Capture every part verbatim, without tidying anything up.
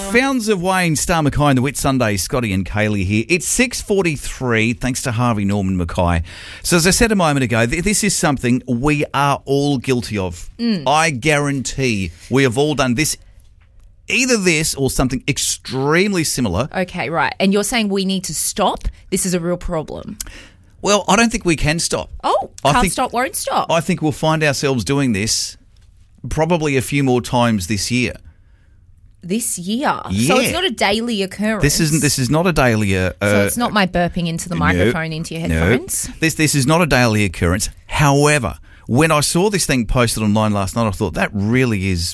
Fountains of Wayne, Star Mackay and the Whit Sunday, Scotty and Kaylee here. It's six forty-three, thanks to Harvey Norman Mackay. So as I said a moment ago, th- this is something we are all guilty of. Mm. I guarantee we have all done this, either this or something extremely similar. Okay, right. And you're saying we need to stop? This is a real problem. Well, I don't think we can stop. Oh, I can't think, stop, won't stop. I think we'll find ourselves doing this probably a few more times this year. This year? Yeah. So it's not a daily occurrence? This isn't. This is not a daily uh, So it's not my burping into the microphone, no, into your headphones? No. This, this is not a daily occurrence. However, when I saw this thing posted online last night, I thought that really is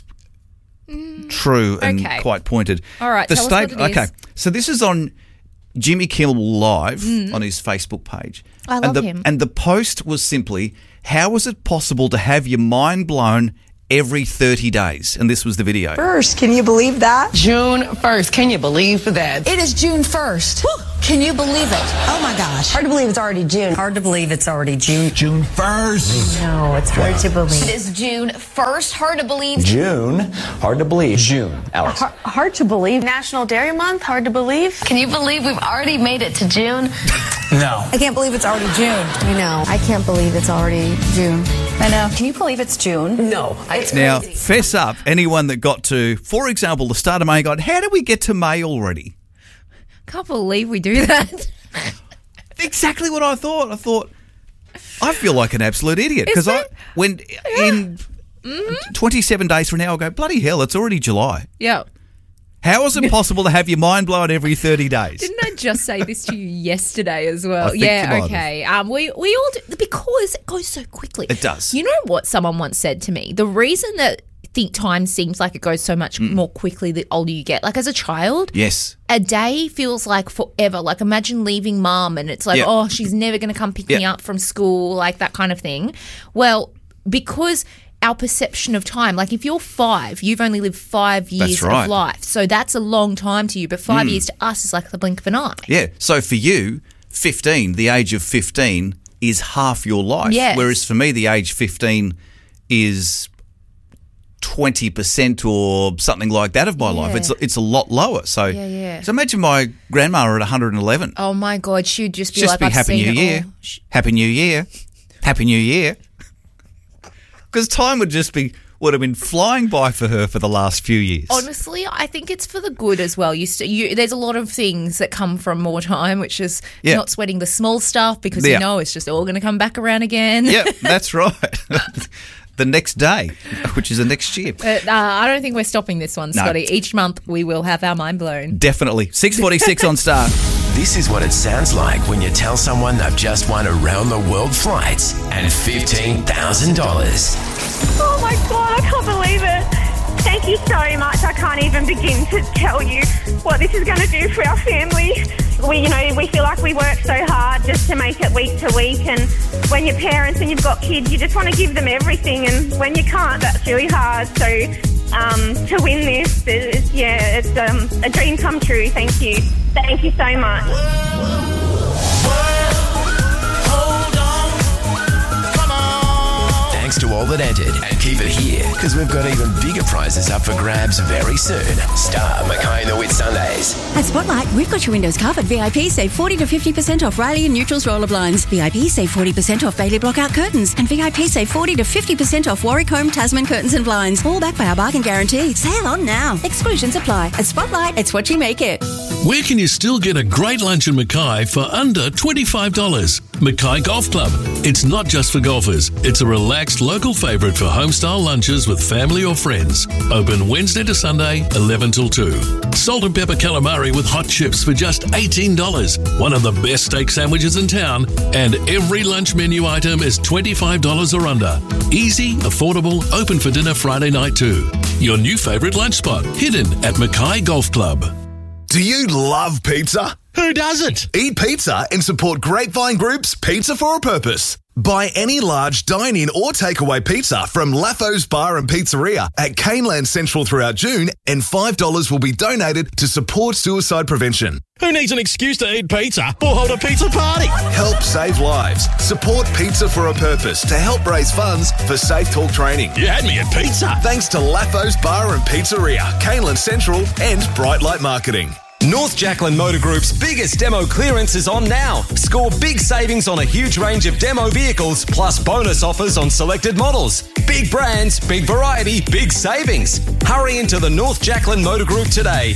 mm, true and okay. quite pointed. All right, the tell state, us what it is. Okay, so this is on Jimmy Kimmel Live mm. on his Facebook page. I love and the, him. And the post was simply, how is it possible to have your mind blown every thirty days? And this was the video. First, can you believe that? June first, can you believe that? It is June first. Woo. Can you believe it? Oh my gosh. Hard to believe it's already June. Hard to believe it's already June. June first. No, it's hard wow. to believe. It is June first. Hard to believe. June. Hard to believe. June. Alex. Hard, hard to believe. National Dairy Month. Hard to believe. Can you believe we've already made it to June? No. I can't believe it's already June. You know. I can't believe it's already June. I know. Can you believe it's June? No. It's now, crazy. fess up, anyone that got to, for example, the start of May, God, how did we get to May already? Can't believe we do that. Exactly what I thought. I thought, I feel like an absolute idiot because I, when yeah. in mm-hmm. twenty-seven days from now, I'll go, bloody hell, it's already July. Yeah. How is it possible to have your mind blown every thirty days? Didn't I just say this to you yesterday as well? I think yeah, you might okay. Um, we, we all do, because it goes so quickly. It does. You know what someone once said to me? The reason that think time seems like it goes so much mm. more quickly the older you get. Like as a child, yes, a day feels like forever. Like imagine leaving mum and it's like, yep. oh, she's never going to come pick yep. me up from school, like that kind of thing. Well, because our perception of time, like if you're five, you've only lived five years right. of life. So that's a long time to you, but five mm. years to us is like the blink of an eye. Yeah. So for you, fifteen, the age of fifteen is half your life. Yes. Whereas for me, the age fifteen is twenty percent or something like that of my yeah. life. It's it's a lot lower. So, yeah, yeah. so imagine my grandma at one hundred eleven. Oh my God, she'd just be just like, be I've Happy seen New it Year. all. Happy New Year. Happy New Year. Because time would just be, would have been flying by for her for the last few years. Honestly, I think it's for the good as well. You, st- you There's a lot of things that come from more time, which is yeah. not sweating the small stuff because yeah. you know it's just all going to come back around again. Yeah, that's right. The next day, which is the next year. But, uh, I don't think we're stopping this one, Scotty. No. Each month we will have our mind blown. Definitely. six forty-six on Star. This is what it sounds like when you tell someone they've just won around the world flights and fifteen thousand dollars. Oh my God, I can't believe it. Thank you so much. I can't even begin to tell you what this is going to do for our family. We, you know, we feel like we work so hard just to make it week to week, and when you're parents and you've got kids, you just want to give them everything, and when you can't, that's really hard. So um, to win this, is, yeah, it's um, a dream come true. Thank you. Thank you so much. Thanks to all that entered, and keep it here because we've got even bigger prizes up for grabs very soon. Star Mackay and the Whit Sundays. At Spotlight, we've got your windows covered. V I P save forty to fifty percent off Riley and Neutrals roller blinds. V I P save forty percent off Bailey Blockout curtains. And V I P save forty to fifty percent off Warwick Home Tasman curtains and blinds. All backed by our bargain guarantee. Sale on now. Exclusions apply. At Spotlight, it's what you make it. Where can you still get a great lunch in Mackay for under twenty-five dollars? Mackay Golf Club. It's not just for golfers. It's a relaxed local favourite for home-style lunches with family or friends. Open Wednesday to Sunday, eleven till two. Salt and pepper calamari with hot chips for just eighteen dollars. One of the best steak sandwiches in town. And every lunch menu item is twenty-five dollars or under. Easy, affordable, open for dinner Friday night too. Your new favourite lunch spot, hidden at Mackay Golf Club. Do you love pizza? Who doesn't? Eat pizza and support Grapevine Group's Pizza for a Purpose. Buy any large dine-in or takeaway pizza from Lafo's Bar and Pizzeria at Caneland Central throughout June, and five dollars will be donated to support suicide prevention. Who needs an excuse to eat pizza or hold a pizza party? Help save lives. Support Pizza for a Purpose to help raise funds for Safe Talk training. You had me at pizza. Thanks to Lafo's Bar and Pizzeria, Caneland Central and Bright Light Marketing. North Jacqueline Motor Group's biggest demo clearance is on now. Score big savings on a huge range of demo vehicles, plus bonus offers on selected models. Big brands, big variety, big savings. Hurry into the North Jacqueline Motor Group today.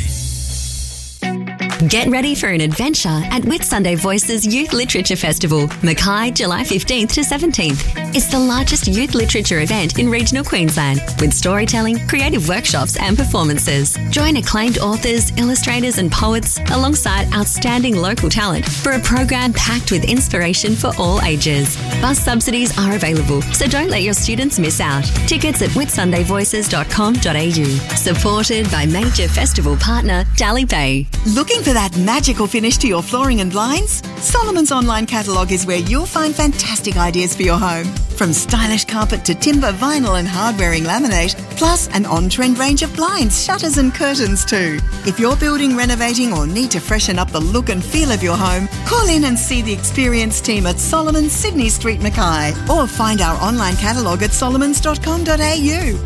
Get ready for an adventure at Whitsunday Voices Youth Literature Festival, Mackay, July fifteenth to seventeenth. It's the largest youth literature event in regional Queensland, with storytelling, creative workshops and performances. Join acclaimed authors, illustrators and poets alongside outstanding local talent for a program packed with inspiration for all ages. Bus subsidies are available, so don't let your students miss out. Tickets at whitsunday voices dot com dot a u. Supported by major festival partner Dally-Pay. Looking for that magical finish to your flooring and blinds? Solomon's online catalogue is where you'll find fantastic ideas for your home. From stylish carpet to timber, vinyl and hard-wearing laminate, plus an on-trend range of blinds, shutters and curtains too. If you're building, renovating or need to freshen up the look and feel of your home, call in and see the experienced team at Solomon's, Sydney Street, Mackay, or find our online catalogue at solomons dot com dot a u.